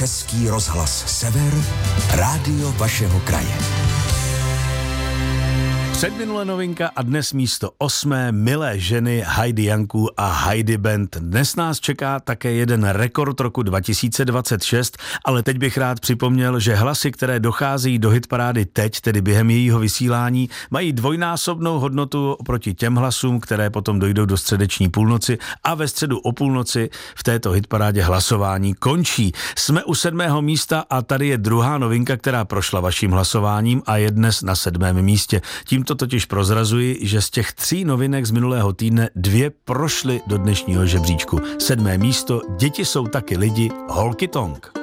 Český rozhlas Sever, rádio vašeho kraje. Předminulé novinka a dnes místo 8. Milé ženy Heidi Janku a Heidi Band. Dnes nás čeká také jeden rekord roku 2026, ale teď bych rád připomněl, že hlasy, které docházejí do hitparády teď, tedy během jejího vysílání, mají dvojnásobnou hodnotu oproti těm hlasům, které potom dojdou do středeční půlnoci a ve středu o půlnoci v této hitparádě hlasování končí. Jsme u 7. místa a tady je druhá novinka, která prošla vaším hlasováním a je dnes na 7. místě. Tímto totiž prozrazuji, že z těch 3 novinek z minulého týdne 2 prošly do dnešního žebříčku. 7. místo, Děti jsou taky lidi, Holky Tonk.